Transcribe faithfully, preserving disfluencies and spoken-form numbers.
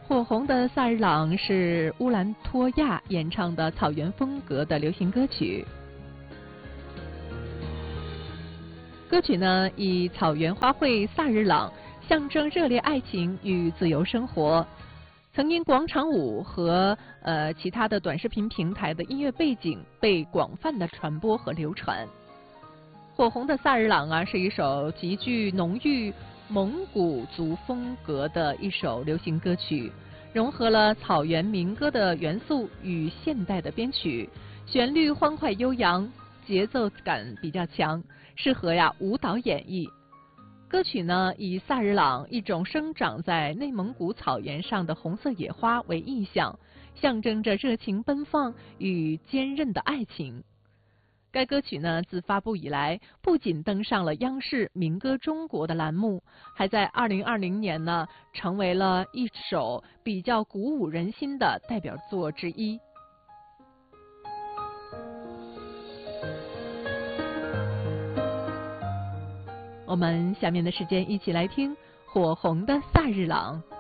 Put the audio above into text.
火红的萨日朗是乌兰托娅演唱的草原风格的流行歌曲。歌曲呢以草原花卉萨日朗象征热烈爱情与自由生活，曾因广场舞和呃其他的短视频平台的音乐背景被广泛的传播和流传。火红的萨日朗啊是一首极具浓郁蒙古族风格的一首流行歌曲，融合了草原民歌的元素与现代的编曲，旋律欢快悠扬，节奏感比较强，适合呀舞蹈演绎。歌曲呢以萨日朗一种生长在内蒙古草原上的红色野花为意象，象征着热情奔放与坚韧的爱情。该歌曲呢，自发布以来，不仅登上了央视民歌中国的栏目，还在二零二零年呢，成为了一首比较鼓舞人心的代表作之一。我们下面的时间一起来听火红的萨日朗。